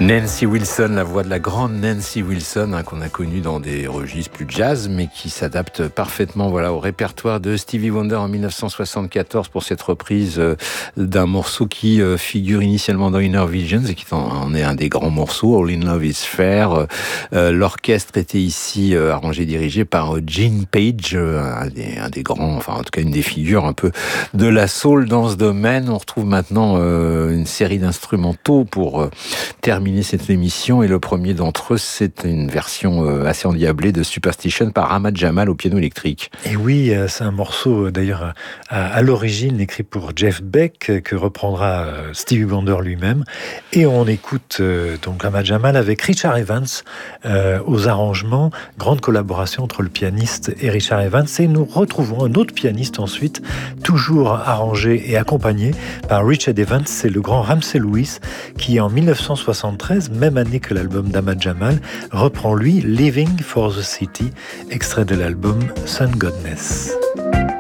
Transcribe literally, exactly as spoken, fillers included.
Nancy Wilson, la voix de la grande Nancy Wilson, hein, qu'on a connue dans des registres plus jazz, mais qui s'adapte parfaitement, voilà, au répertoire de Stevie Wonder en mille neuf cent soixante-quatorze pour cette reprise euh, d'un morceau qui euh, figure initialement dans Inner Visions et qui en, en est un des grands morceaux. All in Love is Fair. Euh, l'orchestre était ici euh, arrangé, dirigé par euh, Gene Page, euh, un, des, un des grands, enfin en tout cas une des figures un peu de la soul dans ce domaine. On retrouve maintenant euh, une série d'instrumentaux pour euh, terminer cette émission, et le premier d'entre eux, c'est une version assez endiablée de Superstition par Ahmad Jamal au piano électrique. Et oui, c'est un morceau d'ailleurs à, à l'origine écrit pour Jeff Beck, que reprendra Stevie Wonder lui-même, et on écoute donc Ahmad Jamal avec Richard Evans euh, aux arrangements, grande collaboration entre le pianiste et Richard Evans, et nous retrouvons un autre pianiste ensuite, toujours arrangé et accompagné par Richard Evans, c'est le grand Ramsey Lewis, qui en mille neuf cent soixante-treize, même année que l'album d'Ahmad Jamal, reprend lui Living for the City, extrait de l'album Sun Godness.